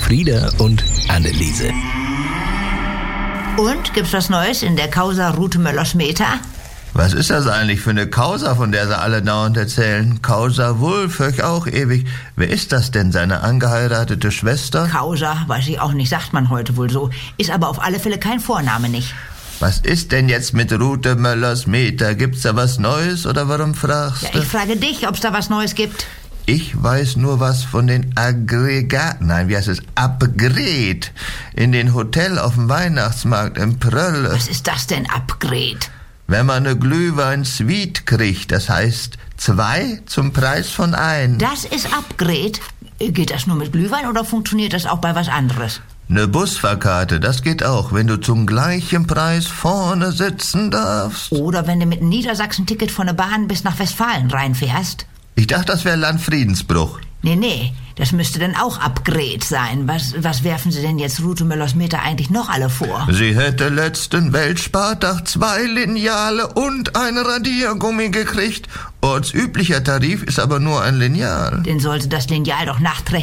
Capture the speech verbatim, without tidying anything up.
Frieda und Anneliese. Und, gibt's was Neues in der Causa Rute Möller-Smeter? Was ist das eigentlich für eine Causa, von der sie alle dauernd erzählen? Causa Wulff, höre ich auch ewig. Wer ist das denn, seine angeheiratete Schwester? Causa, weiß ich auch nicht, sagt man heute wohl so. Ist aber auf alle Fälle kein Vorname nicht. Was ist denn jetzt mit Rute Möller-Smeter? Gibt's da was Neues oder warum fragst Ja, du? ich frage dich, ob's da was Neues gibt. Ich weiß nur was von den Aggregaten, nein, wie heißt es, Upgrade, in den Hotel auf dem Weihnachtsmarkt in Pröll. Was ist das denn, Upgrade? Wenn man eine Glühwein-Suite kriegt, das heißt zwei zum Preis von ein. Das ist Upgrade. Geht das nur mit Glühwein oder funktioniert das auch bei was anderes? Eine Busfahrkarte, das geht auch, wenn du zum gleichen Preis vorne sitzen darfst. Oder wenn du mit einem Niedersachsen-Ticket von der Bahn bis nach Westfalen reinfährst? Ich dachte, das wäre Landfriedensbruch. Nee, nee, das müsste dann auch Upgrade sein. Was, was werfen Sie denn jetzt Rute Möller-Smeter eigentlich noch alle vor? Sie hätte letzten Weltspartag zwei Lineale und ein Radiergummi gekriegt. Ortsüblicher Tarif ist aber nur ein Lineal. Denn sollte das Lineal doch nachträglich